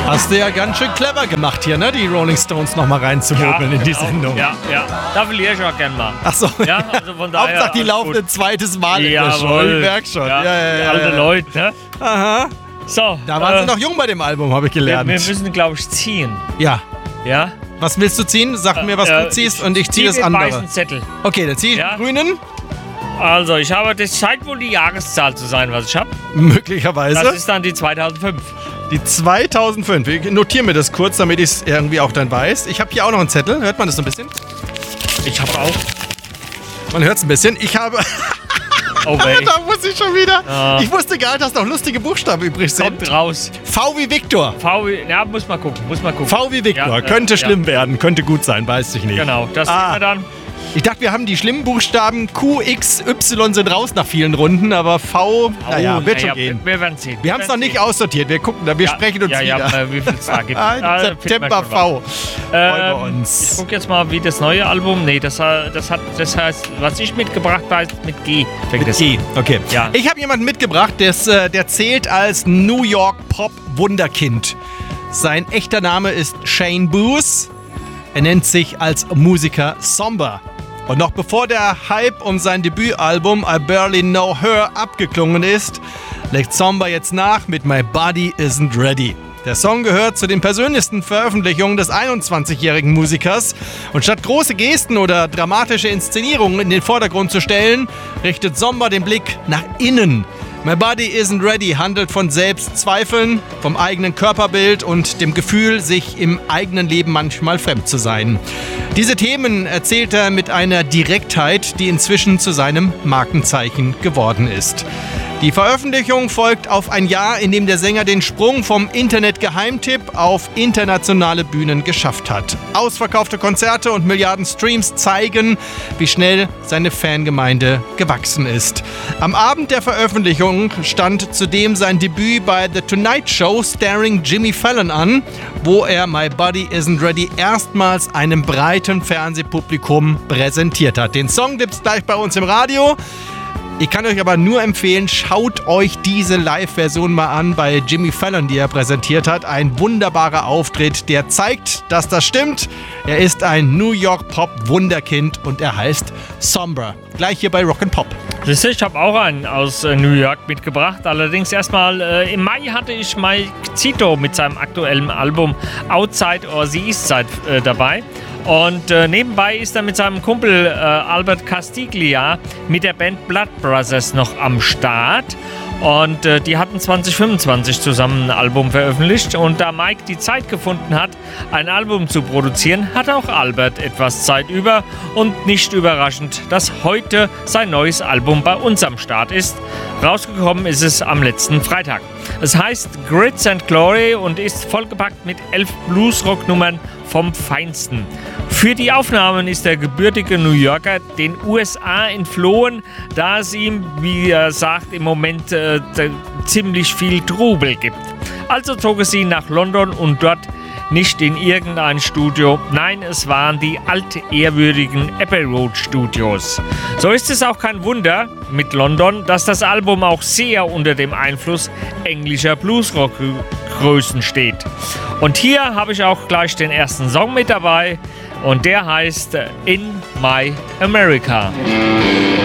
Hast du ja ganz schön clever gemacht hier, ne? Die Rolling Stones nochmal reinzumogeln in die Sendung. Ja. Da verliere ich auch gern mal. Ach so. Ja, also von daher. Hauptsache, die laufen ein zweites Mal in der Show. Ich merk schon. Ja, alte Leute, ne? Aha. So. Da waren sie noch jung bei dem Album, habe ich gelernt. Wir müssen, glaube ich, ziehen. Ja. Ja? Was willst du ziehen? Sag mir, was du ziehst und ich ziehe das andere. Den weißen Zettel. Okay, dann ziehe ich den grünen. Also, das scheint wohl die Jahreszahl zu sein, was ich habe. Möglicherweise. Das ist dann die 2005. Die 2005. Ich notiere mir das kurz, damit ich es irgendwie auch dann weiß. Ich habe hier auch noch einen Zettel. Hört man das so ein bisschen? Ich habe auch. Man hört es ein bisschen. Ich habe... Oh, weh. Da muss ich schon wieder. Ja. Ich wusste gar nicht, dass noch lustige Buchstaben übrig sind. Kommt raus. V wie Victor. Ja, muss mal gucken. V wie Victor. Ja, könnte schlimm werden, könnte gut sein, weiß ich nicht. Genau, das sehen wir dann. Ich dachte, wir haben die schlimmen Buchstaben Q, X, Y sind raus nach vielen Runden, aber V, wird schon gehen. Wir werden sehen. Wir haben es noch nicht aussortiert, wir gucken da, wir sprechen uns wieder. Ja, wie viel es da gibt. September V. Ich gucke jetzt mal, wie das neue Album, das heißt, was ich mitgebracht habe, mit G. Mit G, okay. Ja. Ich habe jemanden mitgebracht, der zählt als New York Pop Wunderkind. Sein echter Name ist Shane Booth. Er nennt sich als Musiker Somber. Und noch bevor der Hype um sein Debütalbum I Barely Know Her abgeklungen ist, legt Somber jetzt nach mit My Body Isn't Ready. Der Song gehört zu den persönlichsten Veröffentlichungen des 21-jährigen Musikers. Und statt große Gesten oder dramatische Inszenierungen in den Vordergrund zu stellen, richtet Somber den Blick nach innen. My Body Isn't Ready handelt von Selbstzweifeln, vom eigenen Körperbild und dem Gefühl, sich im eigenen Leben manchmal fremd zu sein. Diese Themen erzählt er mit einer Direktheit, die inzwischen zu seinem Markenzeichen geworden ist. Die Veröffentlichung folgt auf ein Jahr, in dem der Sänger den Sprung vom Internet-Geheimtipp auf internationale Bühnen geschafft hat. Ausverkaufte Konzerte und Milliarden Streams zeigen, wie schnell seine Fangemeinde gewachsen ist. Am Abend der Veröffentlichung stand zudem sein Debüt bei The Tonight Show starring Jimmy Fallon an, wo er My Body Isn't Ready erstmals einem breiten Fernsehpublikum präsentiert hat. Den Song gibt's gleich bei uns im Radio. Ich kann euch aber nur empfehlen, schaut euch diese Live-Version mal an bei Jimmy Fallon, die er präsentiert hat. Ein wunderbarer Auftritt, der zeigt, dass das stimmt. Er ist ein New York Pop-Wunderkind und er heißt Somber. Gleich hier bei Rock'n'Pop. Ich habe auch einen aus New York mitgebracht. Allerdings erstmal im Mai hatte ich Mike Zito mit seinem aktuellen Album Outside or the East Side dabei. Und nebenbei ist er mit seinem Kumpel Albert Castiglia mit der Band Blood Brothers noch am Start. Und die hatten 2025 zusammen ein Album veröffentlicht. Und da Mike die Zeit gefunden hat, ein Album zu produzieren, hat auch Albert etwas Zeit über. Und nicht überraschend, dass heute sein neues Album bei uns am Start ist. Rausgekommen ist es am letzten Freitag. Es heißt Grits and Glory und ist vollgepackt mit 11 Bluesrock-Nummern vom Feinsten. Für die Aufnahmen ist der gebürtige New Yorker den USA entflohen, da es ihm, wie er sagt, im Moment ziemlich viel Trubel gibt. Also zog es ihn nach London und dort nicht in irgendein Studio. Nein, es waren die altehrwürdigen Abbey Road Studios. So ist es auch kein Wunder mit London, dass das Album auch sehr unter dem Einfluss englischer Bluesrock-Größen steht. Und hier habe ich auch gleich den ersten Song mit dabei und der heißt In My America.